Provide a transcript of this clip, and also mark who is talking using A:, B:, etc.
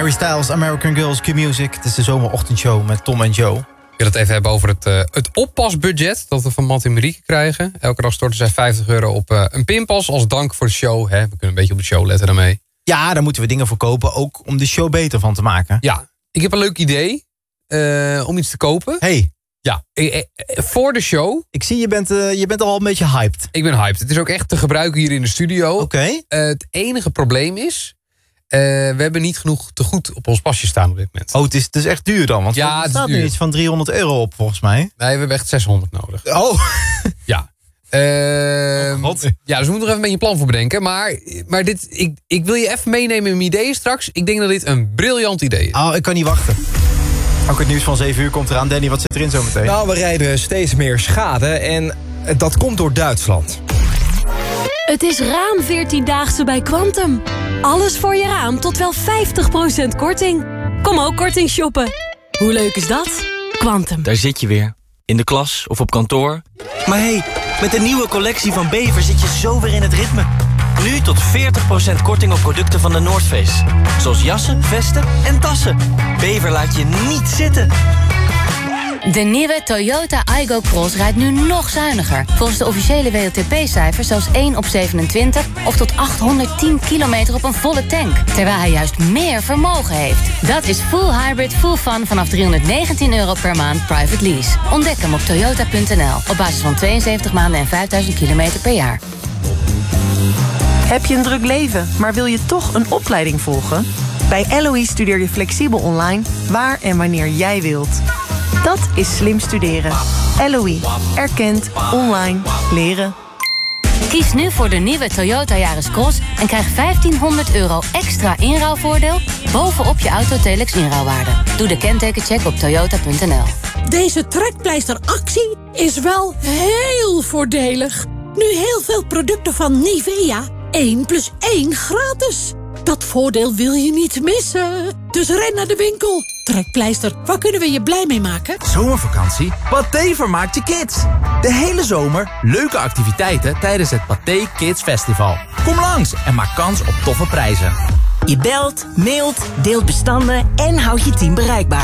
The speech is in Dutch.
A: Harry Styles, American Girls, Q-Music. Het is de zomerochtendshow met Tom en Joe.
B: Ik wil het even hebben over het oppasbudget dat we van Matt en Marieke krijgen. Elke dag storten zij €50 op een pinpas als dank voor de show. Hè? We kunnen een beetje op de show letten daarmee.
A: Ja, daar moeten we dingen voor kopen, ook om de show beter van te maken.
B: Ja, ik heb een leuk idee om iets te kopen.
A: Hey.
B: Ja, voor de show.
A: Ik zie, je bent al een beetje hyped.
B: Ik ben hyped. Het is ook echt te gebruiken hier in de studio.
A: Oké.
B: Het enige probleem is, we hebben niet genoeg te goed op ons pasje staan op dit moment.
A: Oh, het is echt duur dan, want
B: ja,
A: er staat nu iets van €300 op, volgens mij.
B: Nee, we hebben echt 600 nodig.
A: Oh.
B: Ja.
A: God.
B: Ja, dus we moeten nog even een beetje een plan voor bedenken. Maar dit, ik wil je even meenemen in mijn ideeën straks. Ik denk dat dit een briljant idee is.
A: Oh, ik kan niet wachten. Ook het nieuws van 7 uur komt eraan. Danny, wat zit erin zo meteen?
C: Nou, we rijden steeds meer schade en dat komt door Duitsland.
D: Het is raam 14-daagse bij Quantum. Alles voor je raam tot wel 50% korting. Kom ook korting shoppen. Hoe leuk is dat? Quantum.
E: Daar zit je weer. In de klas of op kantoor. Maar hé, met de nieuwe collectie van Bever zit je zo weer in het ritme. Nu tot 40% korting op producten van de North Face. Zoals jassen, vesten en tassen. Bever laat je niet zitten.
F: De nieuwe Toyota Aygo Cross rijdt nu nog zuiniger. Volgens de officiële WLTP-cijfers zelfs 1 op 27... of tot 810 kilometer op een volle tank. Terwijl hij juist meer vermogen heeft. Dat is full hybrid, full fun vanaf €319 per maand private lease. Ontdek hem op toyota.nl. Op basis van 72 maanden en 5000 kilometer per jaar.
G: Heb je een druk leven, maar wil je toch een opleiding volgen? Bij LOE studeer je flexibel online, waar en wanneer jij wilt. Dat is slim studeren. LOE. Erkend. Online. Leren.
F: Kies nu voor de nieuwe Toyota Yaris Cross en krijg €1500 extra inruilvoordeel bovenop je Autotelex inruilwaarde. Doe de kentekencheck op toyota.nl.
H: Deze trekpleisteractie is wel heel voordelig. Nu heel veel producten van Nivea 1 + 1 gratis. Dat voordeel wil je niet missen. Dus ren naar de winkel. Trekpleister, waar kunnen we je blij mee maken?
I: Zomervakantie? Pathé vermaakt je kids. De hele zomer leuke activiteiten tijdens het Pathé Kids Festival. Kom langs en maak kans op toffe prijzen.
J: Je belt, mailt, deelt bestanden en houdt je team bereikbaar.